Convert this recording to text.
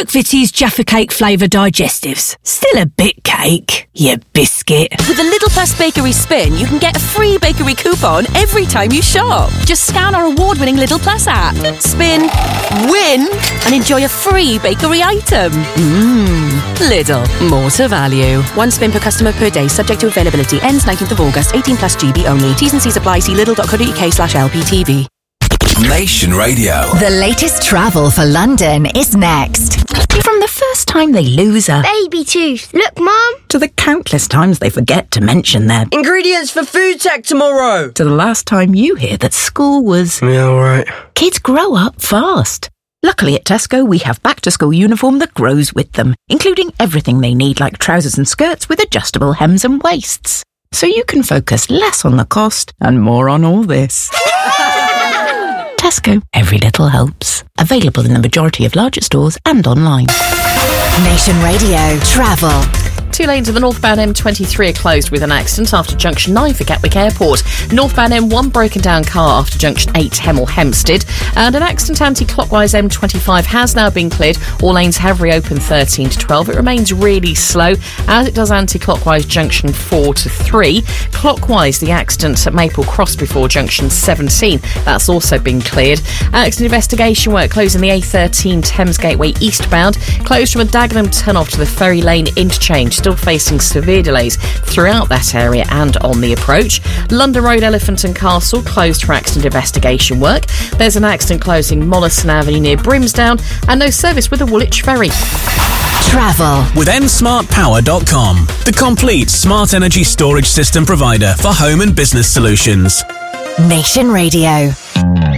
McVitie's Jaffa Cake flavour digestives. Still a bit cake, you biscuit. With the Lidl Plus Bakery Spin, you can get a free bakery coupon every time you shop. Just scan our award-winning Lidl Plus app, spin, win, and enjoy a free bakery item. Lidl, more to value. One spin per customer per day, subject to availability. Ends 19th of August, 18 plus GB only. T's and C's apply. See lidl.co.uk/LPTV. Nation Radio. The latest travel for London is next. From the first time they lose a baby tooth. Look, Mum. To the countless times they forget to mention their ingredients for food tech tomorrow. To the last time you hear that school was... Yeah, all right. Kids grow up fast. Luckily at Tesco, we have back-to-school uniform that grows with them, including everything they need, like trousers and skirts with adjustable hems and waists. So you can focus less on the cost and more on all this. Tesco, every little helps. Available in the majority of larger stores and online. Nation Radio Travel. 2 lanes of the northbound M23 are closed with an accident after junction 9 for Gatwick Airport. Northbound M1 broken down car after junction 8 Hemel Hempstead. And an accident anti-clockwise M25 has now been cleared. All lanes have reopened 13 to 12. It remains really slow as it does anti-clockwise junction 4 to 3. Clockwise, the accident at Maple Cross before junction 17. That's also been cleared. Accident investigation work closing the A13 Thames Gateway eastbound. Closed from a Dagenham turn-off to the Ferry Lane interchange. Still facing severe delays throughout that area and on the approach. London Road, Elephant and Castle closed for accident investigation work. There's an accident closing Mollison Avenue near Brimsdown and no service with the Woolwich Ferry. Travel with nsmartpower.com, the complete smart energy storage system provider for home and business solutions. Nation Radio.